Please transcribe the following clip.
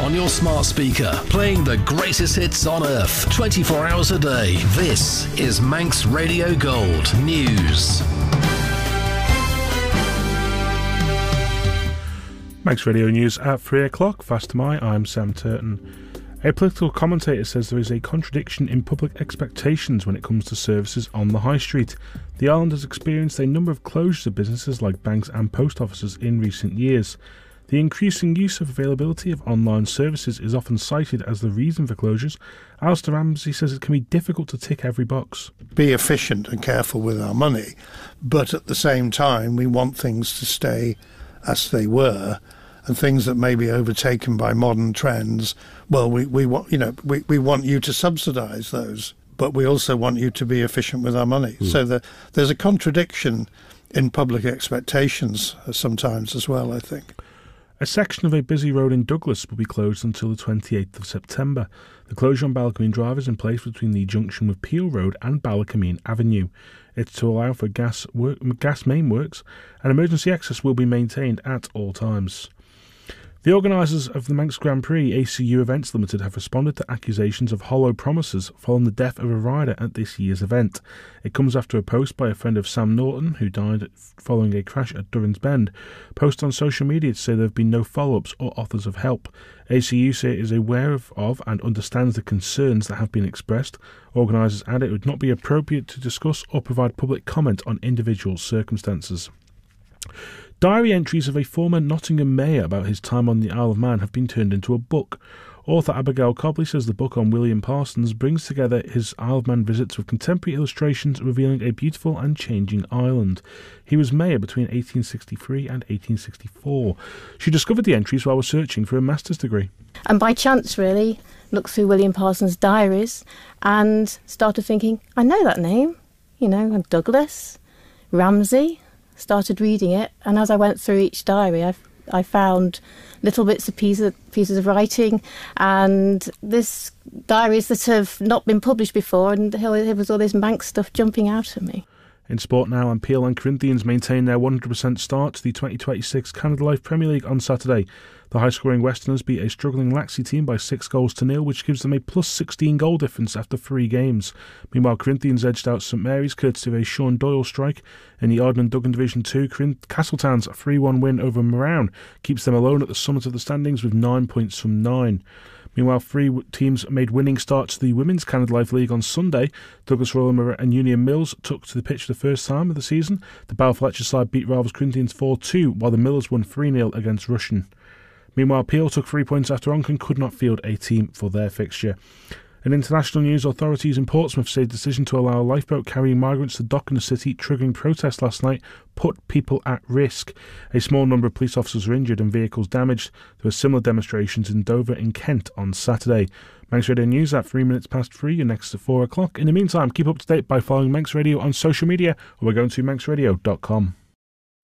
on your smart speaker, playing the greatest hits on earth, 24 hours a day. This is Manx Radio Gold News. Manx Radio News at 3 o'clock. Fast to my, I'm Sam Turton. A political commentator says there is a contradiction in public expectations when it comes to services on the high street. The island has experienced a number of closures of businesses like banks and post offices in recent years. The increasing use of availability of online services is often cited as the reason for closures. Alistair Ramsey says it can be difficult to tick every box. Be efficient and careful with our money, but at the same time we want things to stay as they were, and things that may be overtaken by modern trends, well, we want you to subsidise those, but we also want you to be efficient with our money. So there's a contradiction in public expectations sometimes as well, I think. A section of a busy road in Douglas will be closed until the 28th of September. The closure on Ballacameen Drive is in place between the junction with Peel Road and Ballacameen Avenue. It's to allow for gas main works, and emergency access will be maintained at all times. The organisers of the Manx Grand Prix, ACU Events Limited, have responded to accusations of hollow promises following the death of a rider at this year's event. It comes after a post by a friend of Sam Norton, who died following a crash at Durrans Bend, post on social media to say there have been no follow-ups or offers of help. ACU say it is aware of and understands the concerns that have been expressed. Organisers add it would not be appropriate to discuss or provide public comment on individual circumstances. Diary entries of a former Nottingham mayor about his time on the Isle of Man have been turned into a book. Author Abigail Cobley says the book on William Parsons brings together his Isle of Man visits with contemporary illustrations revealing a beautiful and changing island. He was mayor between 1863 and 1864. She discovered the entries while researching for a master's degree. And by chance, really, looked through William Parsons' diaries and started thinking, I know that name. Douglas, Ramsey. Started reading it, and as I went through each diary, I found little bits of pieces of writing, and this diaries that have not been published before, and there was all this Manx stuff jumping out at me. In sport now, and Peel and Corinthians maintain their 100% start to the 2026 Canada Life Premier League on Saturday. The high-scoring Westerners beat a struggling Laxey team by 6-0, which gives them a plus 16 goal difference after 3 games. Meanwhile, Corinthians edged out St Mary's courtesy of a Sean Doyle strike. In the Ardman Duggan Division 2, Castletown's 3-1 win over Moran keeps them alone at the summit of the standings with 9 points from 9. Meanwhile, 3 teams made winning starts to the Women's Canada Life League on Sunday. Douglas Royal and Union Mills took to the pitch for the first time of the season. The Balfour-Fletcher side beat rivals Corinthians 4-2, while the Millers won 3-0 against Rushen. Meanwhile, Peel took 3 points after Onken could not field a team for their fixture. In international news, authorities in Portsmouth say the decision to allow a lifeboat carrying migrants to dock in the city, triggering protests last night, put people at risk. A small number of police officers were injured and vehicles damaged. There were similar demonstrations in Dover in Kent on Saturday. Manx Radio News at 3 minutes past 3, and next at 4 o'clock. In the meantime, keep up to date by following Manx Radio on social media, or by going to manxradio.com.